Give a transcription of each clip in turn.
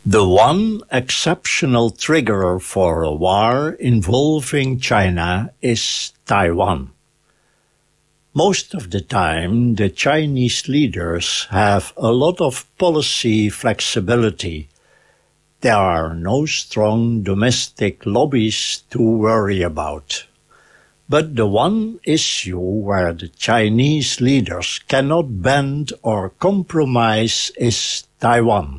The one exceptional trigger for a war involving China is Taiwan. Most of the time, the Chinese leaders have a lot of policy flexibility. There are no strong domestic lobbies to worry about. But the one issue where the Chinese leaders cannot bend or compromise is Taiwan.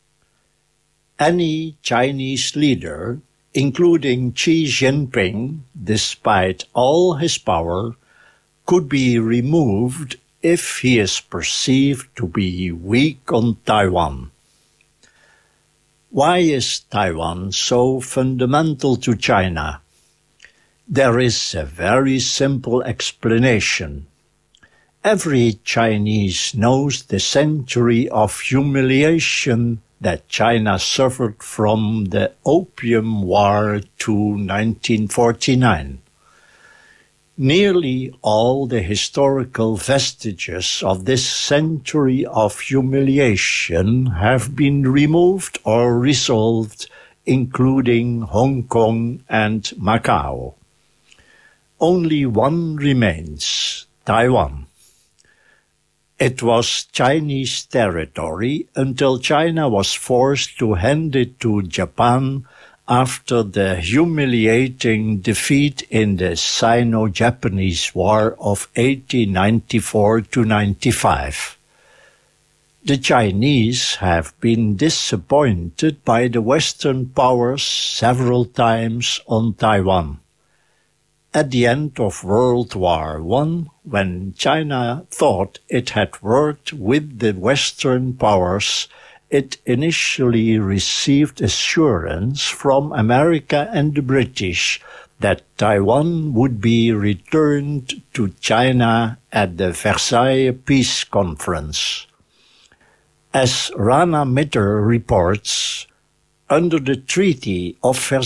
Any Chinese leader, including Xi Jinping, despite all his power, could be removed if he is perceived to be weak on Taiwan. Why is Taiwan so fundamental to China? There is a very simple explanation. Every Chinese knows the century of humiliation that China suffered from the Opium War to 1949. Nearly all the historical vestiges of this century of humiliation have been removed or resolved, including Hong Kong and Macau. Only one remains, Taiwan. It was Chinese territory until China was forced to hand it to Japan after the humiliating defeat in the Sino-Japanese War of 1894–95. The Chinese have been disappointed by the Western powers several times on Taiwan. At the end of World War I, when China thought it had worked with the Western powers, it initially received assurance from America and the British that Taiwan would be returned to China at the Versailles Peace Conference. As Rana Mitter reports, under the Treaty of Versailles,